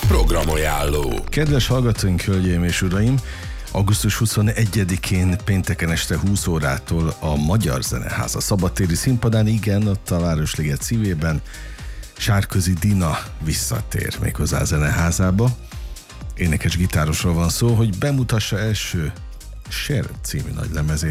Programajánló. Kedves hallgatóink, hölgyeim és uraim! Augusztus 21-én pénteken este 20 órától a Magyar Zeneháza szabadtéri színpadán, igen, ott a Városliget szívében, Sárközi Dina visszatér méghozzá a Zeneházába. Énekes gitárosról van szó, hogy bemutassa első Share című nagylemezét.